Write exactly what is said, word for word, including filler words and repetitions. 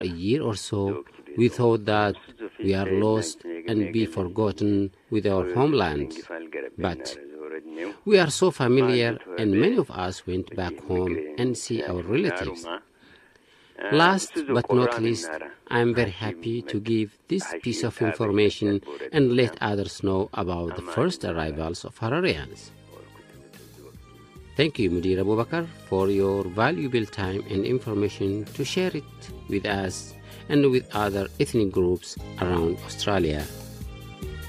a year or so, we thought that we are lost and be forgotten with our homelands. But we are so familiar, and many of us went back home and see our relatives. Last but not least, I am very happy to give this piece of information and let others know about the first arrivals of Hararians. Thank you, Mudir Abu Bakr, for your valuable time and information to share it with us and with other ethnic groups around Australia.